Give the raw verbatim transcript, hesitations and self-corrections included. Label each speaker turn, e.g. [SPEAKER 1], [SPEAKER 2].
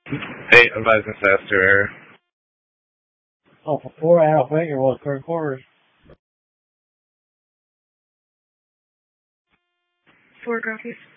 [SPEAKER 1] Hey, advising disaster error.
[SPEAKER 2] Oh, for four Alpha Victor was third quarters.
[SPEAKER 3] Four Graphies.